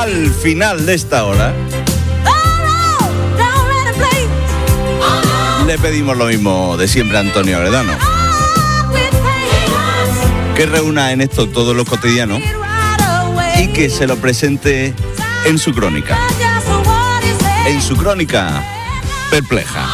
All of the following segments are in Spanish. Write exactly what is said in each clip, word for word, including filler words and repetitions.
al final de esta hora, le pedimos lo mismo de siempre a Antonio Loredano, que reúna en esto todo lo cotidiano y que se lo presente en su crónica, en su crónica perpleja.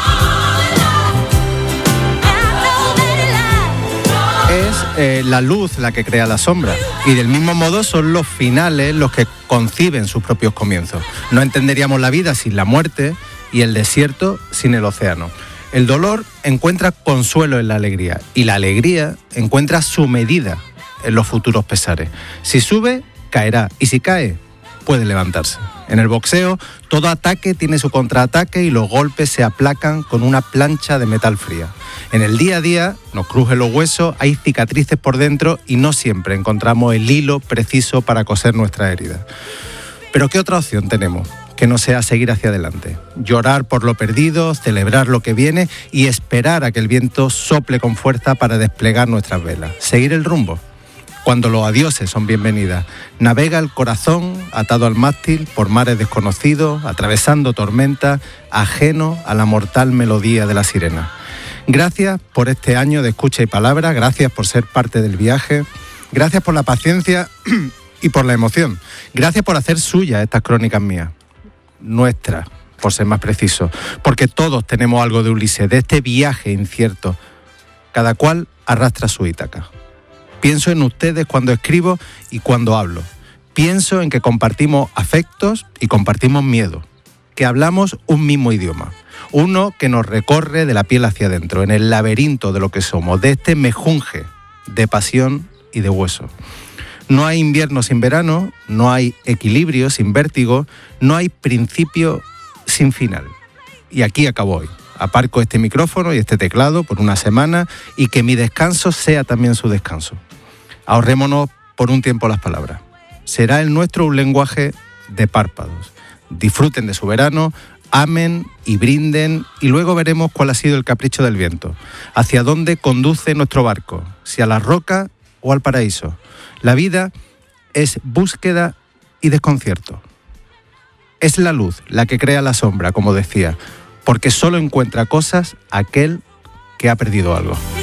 Es eh, la luz la que crea la sombra, y del mismo modo son los finales los que conciben sus propios comienzos. No entenderíamos la vida sin la muerte y el desierto sin el océano. El dolor encuentra consuelo en la alegría, y la alegría encuentra su medida en los futuros pesares. Si sube, caerá, y si cae, puede levantarse. En el boxeo, todo ataque tiene su contraataque y los golpes se aplacan con una plancha de metal fría. En el día a día, nos crujen los huesos, hay cicatrices por dentro y no siempre encontramos el hilo preciso para coser nuestra herida. Pero ¿qué otra opción tenemos que no sea seguir hacia adelante? Llorar por lo perdido, celebrar lo que viene y esperar a que el viento sople con fuerza para desplegar nuestras velas. Seguir el rumbo. Cuando los adioses son bienvenidas, navega el corazón atado al mástil por mares desconocidos, atravesando tormentas, ajeno a la mortal melodía de la sirena. Gracias por este año de escucha y palabra, gracias por ser parte del viaje, gracias por la paciencia y por la emoción, gracias por hacer suyas estas crónicas mías, nuestras, por ser más preciso, porque todos tenemos algo de Ulises, de este viaje incierto, cada cual arrastra su Ítaca. Pienso en ustedes cuando escribo y cuando hablo. Pienso en que compartimos afectos y compartimos miedo, que hablamos un mismo idioma, uno que nos recorre de la piel hacia adentro, en el laberinto de lo que somos, de este mejunje de pasión y de hueso. No hay invierno sin verano, no hay equilibrio sin vértigo, no hay principio sin final. Y aquí acabo hoy. Aparco este micrófono y este teclado por una semana y que mi descanso sea también su descanso. Ahorrémonos por un tiempo las palabras. Será el nuestro un lenguaje de párpados. Disfruten de su verano, amen y brinden y luego veremos cuál ha sido el capricho del viento. Hacia dónde conduce nuestro barco, si a la roca o al paraíso. La vida es búsqueda y desconcierto. Es la luz la que crea la sombra, como decía, porque solo encuentra cosas aquel que ha perdido algo.